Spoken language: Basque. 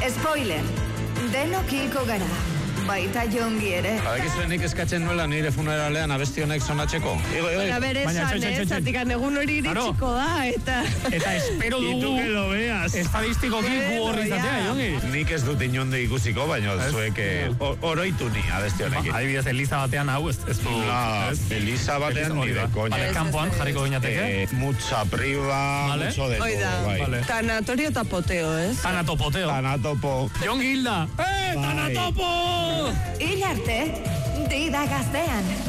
Spoiler, denok hilko gara, baita Jongi ere. Badakizuenik eskatzen nuela nire funeralean abesti honek sonatzeko. Baina bere esan, zatikan egun hori iritsiko da, Eta espero dugu... Itu que lo veas. Estadistikoki gu horri izatea, Jongi. Nik ez dut inonde ikusiko, baina zuek oroitu ni abesti honekin. Adibidez, Eliza batean hau, ez du... Eliza batean ni de coña. Vale, kanpoan jarriko gineateke. Mucha priva, mucho de todo. Tanatorio eta poteo, ez? Tanatopo. Jongi Hilda! Tanatopo! Hil arte, dida gaztean.